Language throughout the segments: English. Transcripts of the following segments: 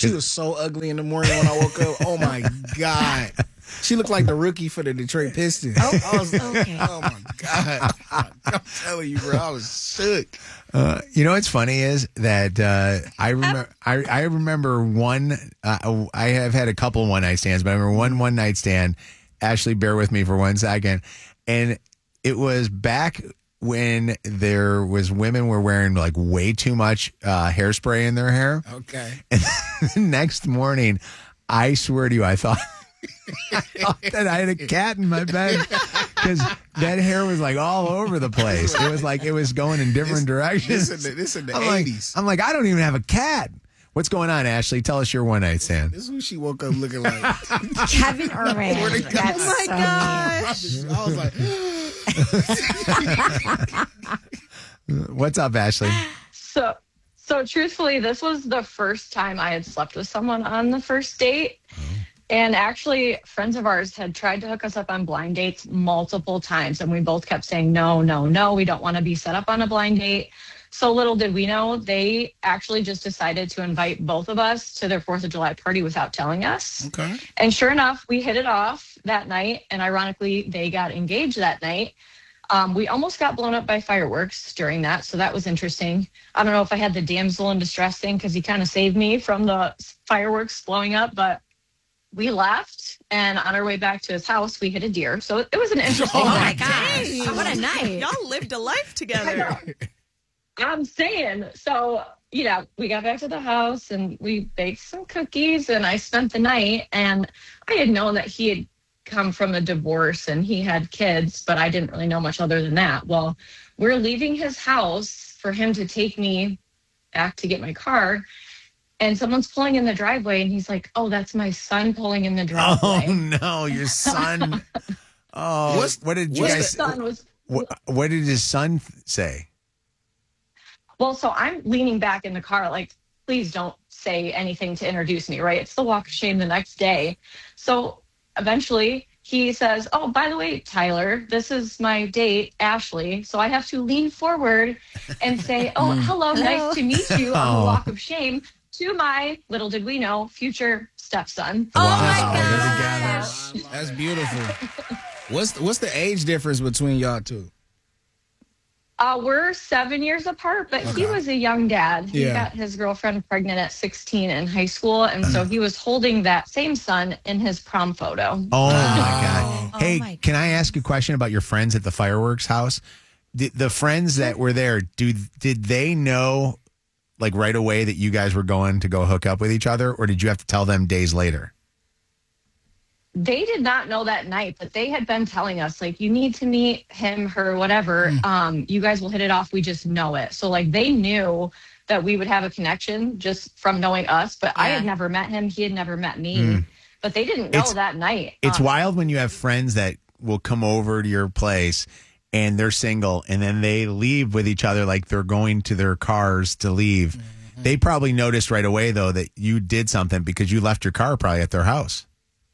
She was so ugly in the morning when I woke up. Oh, my God. She looked like the rookie for the Detroit Pistons. I was like, oh, my God. I'm telling you, bro, I was shook. You know what's funny is that I remember one. I have had a couple one night stands, but I remember one night stand. Ashley, bear with me for 1 second, and it was back when there was women were wearing like way too much hairspray in their hair. Okay. And the next morning, I swear to you, I thought that I had a cat in my bed because that hair was like all over the place. It was like it was going in different directions. This in the I'm 80s. like, I don't even have a cat. What's going on, Ashley? Tell us your one night stand. This is who she woke up looking like. Kevin Durant. Oh my gosh. I was like, What's up, Ashley? So truthfully, this was the first time I had slept with someone on the first date. And actually, friends of ours had tried to hook us up on blind dates multiple times. And we both kept saying, no, we don't want to be set up on a blind date. So little did we know, they actually just decided to invite both of us to their 4th of July party without telling us. okay. And sure enough, we hit it off that night. And ironically, they got engaged that night. We almost got blown up by fireworks during that. So that was interesting. I don't know if I had the damsel in distress thing because he kind of saved me from the fireworks blowing up. But we left. And on our way back to his house, we hit a deer. So it was an interesting Oh, my night. gosh. What a night. Y'all lived a life together. I'm saying. So, we got back to the house and we baked some cookies and I spent the night. And I had known that he had come from a divorce and he had kids, but I didn't really know much other than that. Well, we're leaving his house for him to take me back to get my car. And someone's pulling in the driveway and he's like, oh, that's my son pulling in the driveway. Oh no, your son. Oh, what did you guys? What did his son say? Well, so I'm leaning back in the car, like, please don't say anything to introduce me, right? It's the walk of shame the next day. So eventually he says, oh, by the way, Tyler, this is my date, Ashley. So I have to lean forward and say, oh, hello, nice to meet you on the walk of shame to my, little did we know, future stepson. Oh, Wow. my They're gosh. That's beautiful. What's the age difference between y'all two? We're 7 years apart, but he was a young dad. He got his girlfriend pregnant at 16 in high school, and so he was holding that same son in his prom photo. Oh my God! Oh, Hey, my can I ask a question about your friends at the fireworks house? The friends that were there, did they know like right away that you guys were going to go hook up with each other, or did you have to tell them days later? They did not know that night, but they had been telling us, like, you need to meet him, her, whatever. You guys will hit it off. We just know it. So, like, they knew that we would have a connection just from knowing us. But I had never met him. He had never met me. But they didn't know that night. It's wild when you have friends that will come over to your place and they're single and then they leave with each other like they're going to their cars to leave. They probably noticed right away, though, that you did something because you left your car probably at their house.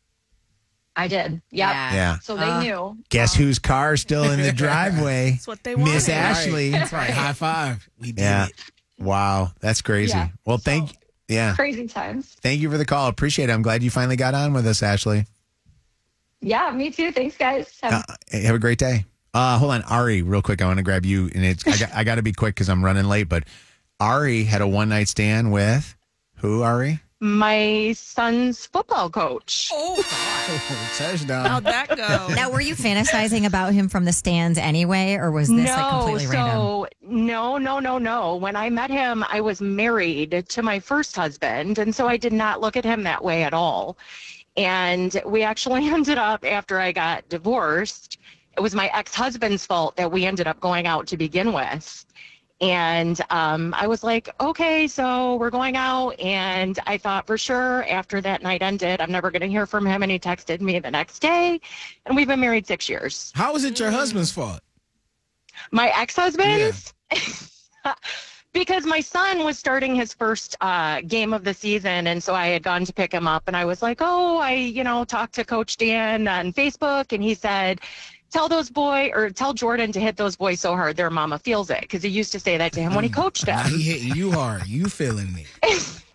I did. Yep. Yeah. So they knew. Guess whose car's still in the driveway? That's what they wanted. Miss Ashley. That's right. High five. We did it. Wow. That's crazy. Yeah. Well, thank Crazy times. Thank you for the call. Appreciate it. I'm glad you finally got on with us, Ashley. Yeah, me too. Thanks, guys. Have a great day. Hold on, Ari, real quick. I want to grab you, and I got to be quick because I'm running late. But Ari had a one night stand with who? Ari? My son's football coach. Oh, Touchdown. how'd that go? Now, were you fantasizing about him from the stands anyway, or was this like completely random? No. When I met him, I was married to my first husband, and so I did not look at him that way at all. And we actually ended up, after I got divorced, it was my ex-husband's fault that we ended up going out to begin with. And I was like, okay, so we're going out. And I thought for sure after that night ended, I'm never going to hear from him. And he texted me the next day. And we've been married 6 years. How is it your husband's fault? My ex-husband's? Yeah. Because my son was starting his first game of the season. And so I had gone to pick him up. And I was like, I talked to Coach Dan on Facebook. And he said, tell Jordan to hit those boys so hard their mama feels it. Because he used to say that to him when he coached Now him. he hitting you hard. You feeling me.